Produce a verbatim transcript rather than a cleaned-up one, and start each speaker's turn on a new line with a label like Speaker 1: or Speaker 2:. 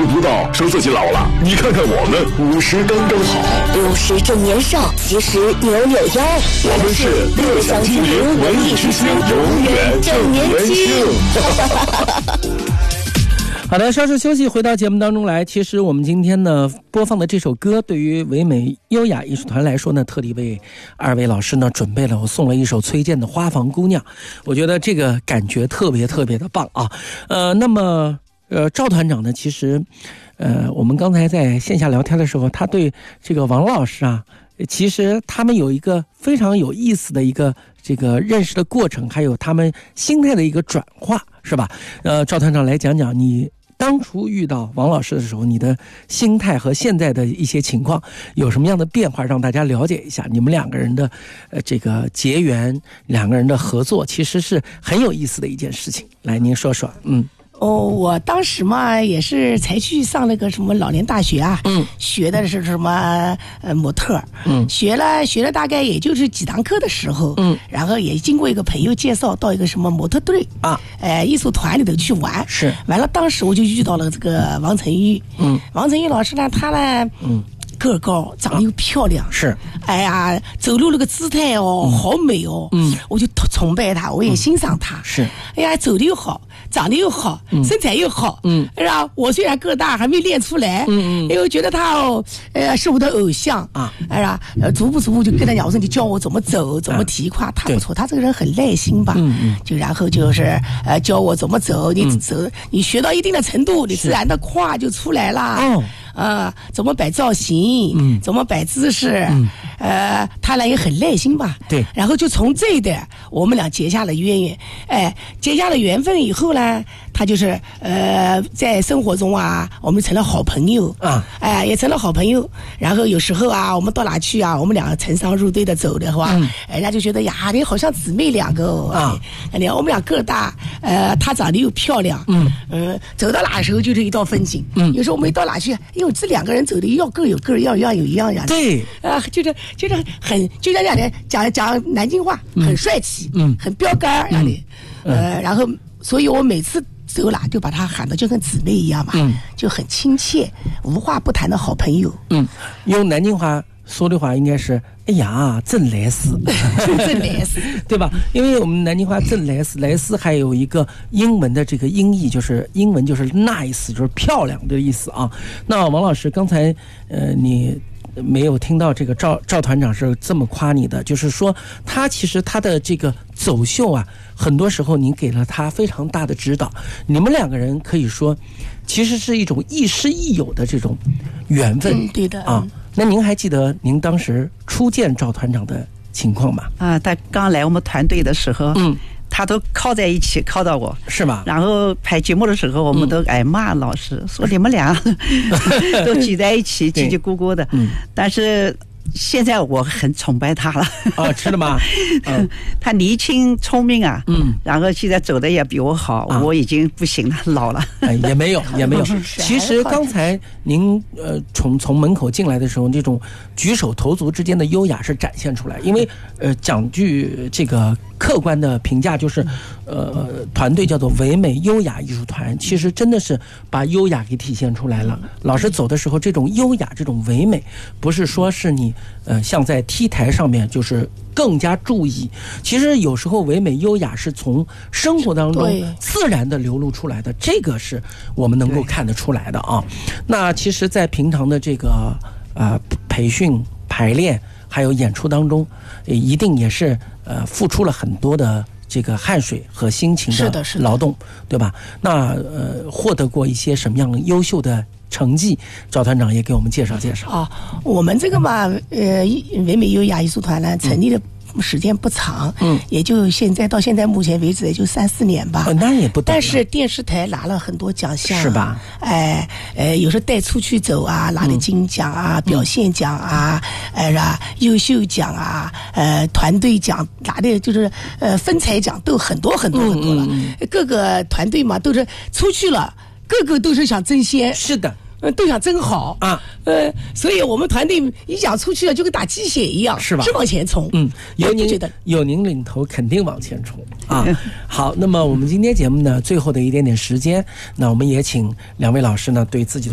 Speaker 1: 不到说自己老了，你看看我们五十刚刚好，
Speaker 2: 六十正年少，其实扭扭腰。
Speaker 1: 我们是乐享精灵文艺之星，永远正年轻。
Speaker 3: 好的，稍事休息，回到节目当中来。其实我们今天呢播放的这首歌，对于唯美优雅艺术团来说呢，特地为二位老师呢准备了，我送了一首崔健的《花房姑娘》。我觉得这个感觉特别特别的棒啊。呃，那么呃赵团长呢，其实呃我们刚才在线下聊天的时候，他对这个王老师啊，其实他们有一个非常有意思的一个这个认识的过程，还有他们心态的一个转化，是吧？呃，赵团长来讲讲你当初遇到王老师的时候，你的心态和现在的一些情况有什么样的变化，让大家了解一下你们两个人的呃这个结缘，两个人的合作，其实是很有意思的一件事情。来，您说说。嗯。
Speaker 4: 哦，我当时嘛也是才去上那个什么老年大学啊，嗯，学的是什么呃模特，嗯，学了学了大概也就是几堂课的时候，嗯，然后也经过一个朋友介绍到一个什么模特队啊，呃艺术团里头去玩，是，完了当时我就遇到了这个王晨玉，嗯，王晨玉老师呢，他呢，嗯。个高，长得又漂亮，啊、是，哎呀，走路那个姿态哦，嗯、好美哦，嗯，我就崇拜他，我也欣赏他，嗯、是，哎呀，走的又好，长得又好，嗯、身材又好，嗯，是吧？我虽然个大，还没练出来，嗯嗯，因为觉得他哦，呃，是我的偶像啊，哎呀，逐步逐步就跟他讲，我说你教我怎么走，怎么提胯，他不错，他这个人很耐心吧，嗯嗯，就然后就是呃教我怎么走，你走，嗯、你学到一定的程度，你自然的胯就出来了，哦。啊，怎么摆造型，嗯，怎么摆姿势，嗯，呃，他俩也很耐心吧，对，然后就从这一代，我们俩结下了渊源，哎，结下了缘分以后呢，他就是呃，在生活中啊，我们成了好朋友啊，哎，也成了好朋友。然后有时候啊，我们到哪去啊，我们两个成双入对的走的话，嗯、人家就觉得呀，你好像姊妹两个哦，啊，你看我们俩个大，呃，她长得又漂亮，嗯嗯、呃，走到哪时候就是一道风景，嗯，有时候我们一到哪去，哎呦，这两个人走的要各有各，要要有一样样的，对，啊，就是就是很，就像讲的讲讲南京话，很帅气，嗯，很标杆儿，嗯，呃，然后，所以我每次走哪就把他喊的就跟姊妹一样嘛，嗯，就很亲切，无话不谈的好朋友。嗯，
Speaker 3: 用南京话说的话应该是，哎呀，真来事，
Speaker 4: 真来事，
Speaker 3: 对吧？因为我们南京话真来事，来事还有一个英文的这个音译，就是英文就是 nice， 就是漂亮的意思啊。那王老师刚才呃你没有听到这个赵赵团长是这么夸你的，就是说他其实他的这个走秀啊，很多时候您给了他非常大的指导，你们两个人可以说其实是一种亦师亦友的这种缘分，嗯、对的啊。那您还记得您当时初见赵团长的情况吗？
Speaker 5: 啊，他刚来我们团队的时候，嗯。他都靠在一起，靠到我是吧？然后拍节目的时候，我们都挨骂老师，嗯、说你们俩都挤在一起，叽叽咕咕的。嗯，但是现在我很崇拜他了。
Speaker 3: 啊，是的吗？
Speaker 5: 嗯、他年轻聪明啊，嗯，然后现在走的也比我好，啊、我已经不行了，老了。
Speaker 3: 哎，也没有，也没有。其实刚才您呃从从门口进来的时候，这种举手投足之间的优雅是展现出来，因为呃讲句这个客观的评价就是，呃，团队叫做唯美优雅艺术团，其实真的是把优雅给体现出来了。老师走的时候，这种优雅，这种唯美，不是说是你呃像在 T 台上面就是更加注意，其实有时候唯美优雅是从生活当中自然的流露出来的，这个是我们能够看得出来的啊。那其实在平常的这个呃培训排练还有演出当中，一定也是呃付出了很多的这个汗水和辛勤的劳动，对吧？那呃获得过一些什么样优秀的成绩？赵团长也给我们介绍介绍
Speaker 4: 啊。我们这个嘛，呃，唯美优雅艺术团呢，成立的时间不长，嗯，也就现在到现在目前为止也就三四年吧。
Speaker 3: 哦，那也不短。
Speaker 4: 但是电视台拿了很多奖项，
Speaker 3: 是吧？
Speaker 4: 哎，呃，有时候带出去走啊，拿的金奖啊、嗯、表现奖啊，哎、呃、是吧？优秀奖啊，呃，团队奖拿的就是呃分彩奖都很多很多很多了。嗯嗯、各个团队嘛都是出去了，个个都是想争先。
Speaker 3: 是的。
Speaker 4: 呃，都想真好啊，呃，所以我们团队一讲出去了，就跟打鸡血一样，是吧？是往前冲，嗯，
Speaker 3: 有您觉得有您领头，肯定往前冲啊。好，那么我们今天节目呢，最后的一点点时间，那我们也请两位老师呢，对自己的